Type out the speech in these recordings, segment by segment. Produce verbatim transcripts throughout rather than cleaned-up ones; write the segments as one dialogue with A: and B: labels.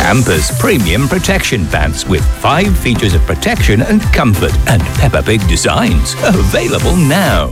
A: Campus Premium Protection Pants with five features of protection and comfort and Peppa Pig designs. Available now.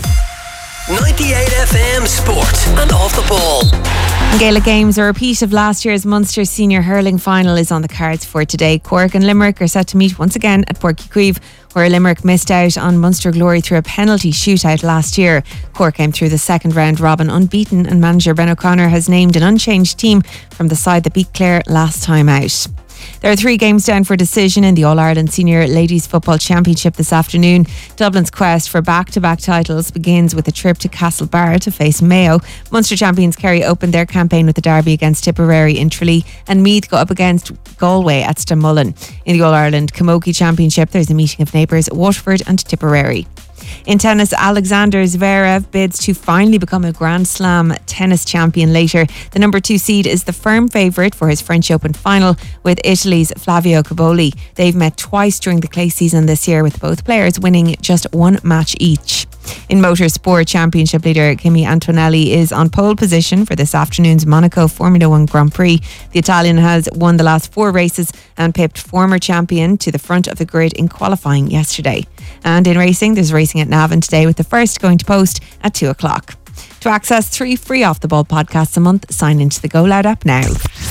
B: ninety-eight F M Sport and Off the Ball.
C: Gaelic Games, a repeat of last year's Munster Senior Hurling Final, is on the cards for today. Cork and Limerick are set to meet once again at Páirc Uí Chaoimh, where Limerick missed out on Munster glory through a penalty shootout last year. Cork came through the second round robin unbeaten, and manager Ben O'Connor has named an unchanged team from the side that beat Clare last time out. There are three games down for decision in the All-Ireland Senior Ladies Football Championship this afternoon. Dublin's quest for back-to-back titles begins with a trip to Castlebar to face Mayo. Munster champions Kerry opened their campaign with the derby against Tipperary in Tralee, and Meath go up against Galway at Stamullen. In the All-Ireland Camogie Championship, there's a meeting of neighbours Waterford and Tipperary. In tennis, Alexander Zverev bids to finally become a Grand Slam tennis champion later. The number two seed is the firm favourite for his French Open final with Italy's Flavio Cobolli. They've met twice during the clay season this year, with both players winning just one match each. In motorsport, championship leader Kimi Antonelli is on pole position for this afternoon's Monaco Formula One Grand Prix. The Italian has won the last four races and pipped former champion to the front of the grid in qualifying yesterday. And in racing, there's racing at Navan today, with the first going to post at two o'clock. To access three free Off the Ball podcasts a month, sign into the Go Loud app now.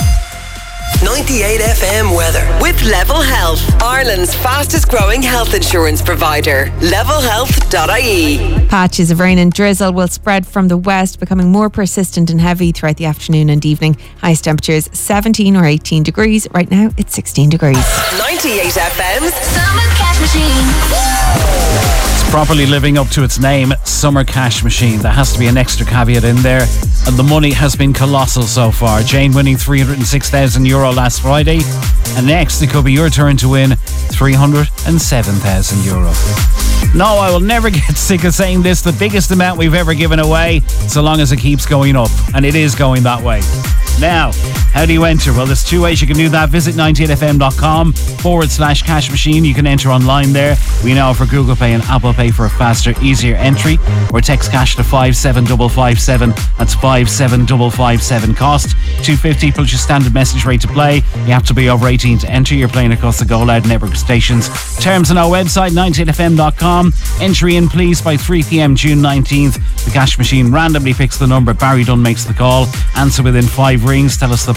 B: ninety-eight F M weather with Level Health, Ireland's fastest growing health insurance provider. level health dot I E.
C: Patches of rain and drizzle will spread from the west, becoming more persistent and heavy throughout the afternoon and evening. Highest temperatures seventeen or eighteen degrees. Right now it's sixteen degrees.
B: ninety-eight F M's
D: Summer Cash Machine.
E: It's properly living up to its name, Summer Cash Machine. There has to be an extra caveat in there, and the money has been colossal so far. Jane winning three hundred six thousand euro last Friday, and next it could be your turn to win three hundred seven thousand euro. No, I will never get sick of saying this, the biggest amount we've ever given away, so long as it keeps going up, and it is going that way. Now, how do you enter? Well, there's two ways you can do that. Visit ninety-eight f m dot com forward slash cash machine. You can enter online there. We now offer Google Pay and Apple Pay for a faster, easier entry. Or text cash to five seven five five seven. That's five seven five five seven. Cost two fifty plus your standard message rate to play. You have to be over eighteen to enter. You're playing across the Go Loud network stations. Terms on our website, ninety-eight f m dot com. Entry in, please, by three p.m. June nineteenth. The cash machine randomly picks the number. Barry Dunn makes the call. Answer within five rings. Tell us the